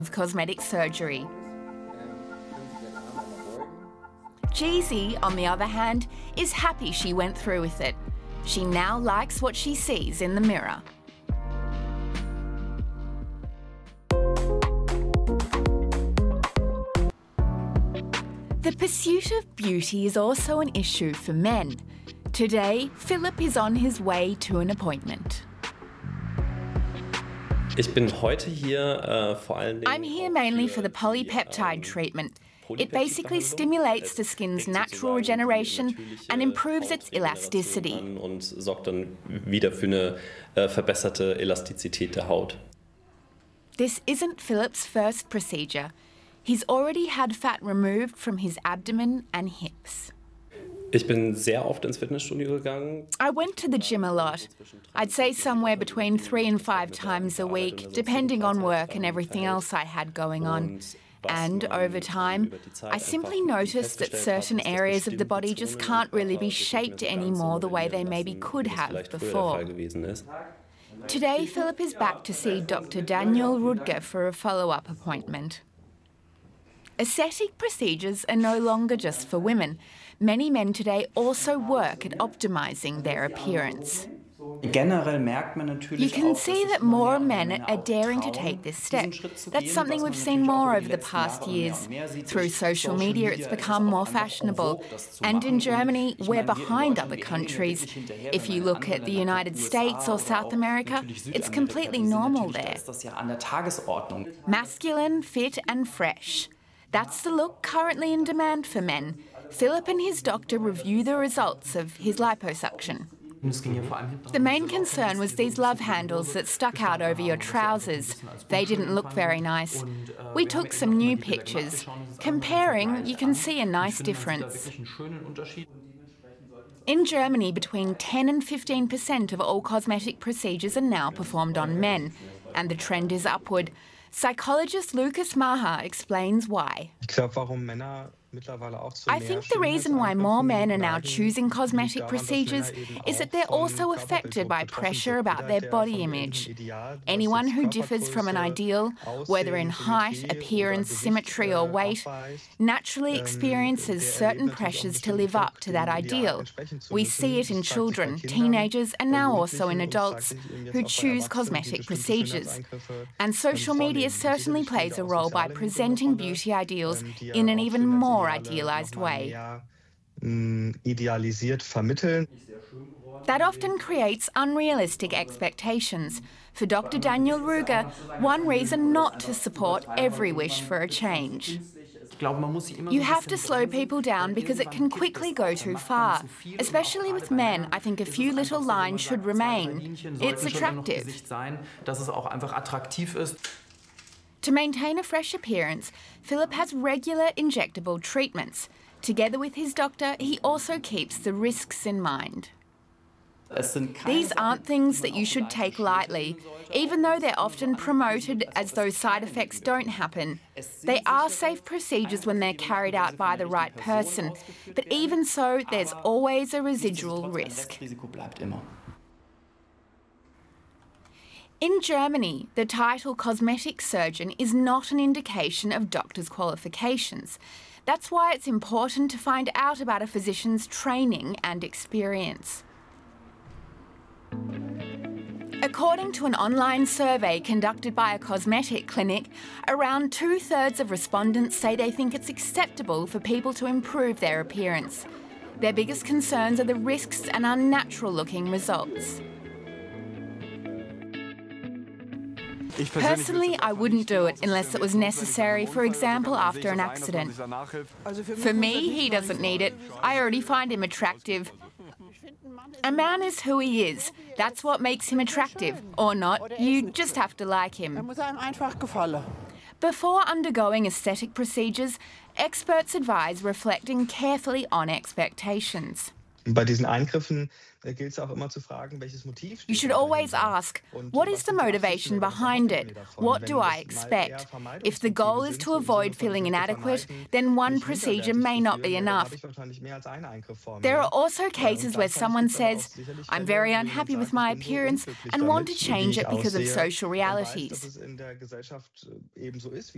of cosmetic surgery. Jeezy, on the other hand, is happy she went through with it. She now likes what she sees in the mirror. The pursuit of beauty is also an issue for men. Today, Philip is on his way to an appointment. I'm here mainly for the polypeptide treatment. It basically stimulates the skin's natural regeneration and improves its elasticity. This isn't Philip's first procedure. He's already had fat removed from his abdomen and hips. I went to the gym a lot. I'd say somewhere between 3 and 5 times a week, depending on work and everything else I had going on. And over time, I simply noticed that certain areas of the body just can't really be shaped anymore the way they maybe could have before. Today, Philip is back to see Dr. Daniel Rudger for a follow-up appointment. Aesthetic procedures are no longer just for women. Many men today also work at optimising their appearance. You can see that more men are daring to take this step. That's something we've seen more over the past years. Through social media, it's become more fashionable. And in Germany, we're behind other countries. If you look at the United States or South America, it's completely normal there. Masculine, fit and fresh. That's the look currently in demand for men. Philip and his doctor review the results of his liposuction. The main concern was these love handles that stuck out over your trousers. They didn't look very nice. We took some new pictures. Comparing, you can see a nice difference. In Germany, between 10 and 15% of all cosmetic procedures are now performed on men, and the trend is upward. Psychologist Lucas Maher explains why. I think the reason why more men are now choosing cosmetic procedures is that they're also affected by pressure about their body image. Anyone who differs from an ideal, whether in height, appearance, symmetry or weight, naturally experiences certain pressures to live up to that ideal. We see it in children, teenagers and now also in adults who choose cosmetic procedures. And social media certainly plays a role by presenting beauty ideals in an even more idealized way. That often creates unrealistic expectations. For Dr. Daniel Rudger, one reason not to support every wish for a change. You have to slow people down because it can quickly go too far. Especially with men, I think a few little lines should remain. It's attractive. To maintain a fresh appearance, Philip has regular injectable treatments. Together with his doctor, he also keeps the risks in mind. These aren't things that you should take lightly, even though they're often promoted as though side effects don't happen. They are safe procedures when they're carried out by the right person, but even so, there's always a residual risk. In Germany, the title cosmetic surgeon is not an indication of doctors' qualifications. That's why it's important to find out about a physician's training and experience. According to an online survey conducted by a cosmetic clinic, around 2/3 of respondents say they think it's acceptable for people to improve their appearance. Their biggest concerns are the risks and unnatural-looking results. Personally, I wouldn't do it unless it was necessary, for example, after an accident. For me, he doesn't need it. I already find him attractive. A man is who he is. That's what makes him attractive. Or not, you just have to like him. Before undergoing aesthetic procedures, experts advise reflecting carefully on expectations. You should always ask, what is the motivation behind it? What do I expect? If the goal is to avoid feeling inadequate, then one procedure may not be enough. There are also cases where someone says, I'm very unhappy with my appearance and want to change it because of social realities.